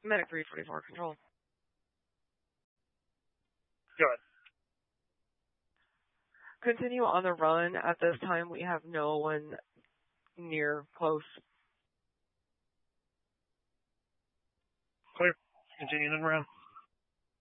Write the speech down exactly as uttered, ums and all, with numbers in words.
Medic three forty-four, control. Go ahead. Continue on the run. At this time, we have no one near close. Clear. Continuing on the run.